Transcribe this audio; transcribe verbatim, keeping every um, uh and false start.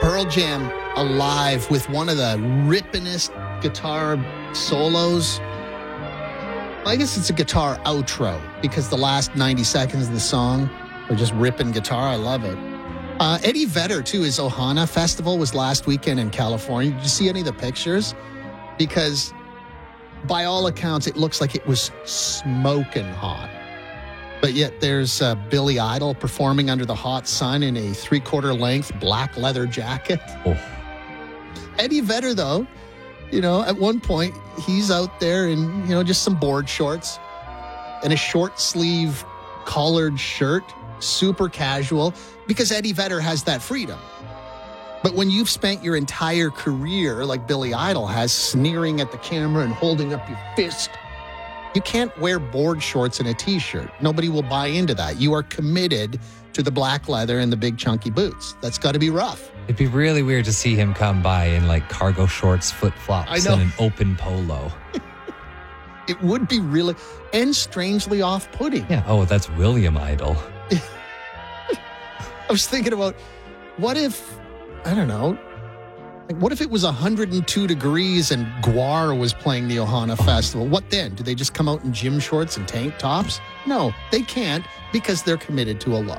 Pearl Jam alive with one of the rippinest guitar solos. I guess it's a guitar outro because the last ninety seconds of the song are just ripping guitar. I love it. Uh, Eddie Vedder, too, his Ohana Festival was last weekend in California. Did you see any of the pictures? Because by all accounts, it looks like it was smoking hot. But yet there's uh, Billy Idol performing under the hot sun in a three-quarter length black leather jacket. Oh. Eddie Vedder, though, you know, at one point, he's out there in, you know, just some board shorts and a short sleeve collared shirt, super casual, because Eddie Vedder has that freedom. But when you've spent your entire career, like Billy Idol has, sneering at the camera and holding up your fist, you can't wear board shorts and a T-shirt. Nobody will buy into that. You are committed to the black leather and the big chunky boots. That's got to be rough. It'd be really weird to see him come by in like cargo shorts, flip-flops, I know. and an open polo. It would be really, and strangely off-putting. Yeah. Oh, that's William Idol. I was thinking about, what if, I don't know, like what if it was one hundred two degrees and Gwar was playing the Ohana Festival? What then? Do they just come out in gym shorts and tank tops? No, they can't because they're committed to a look.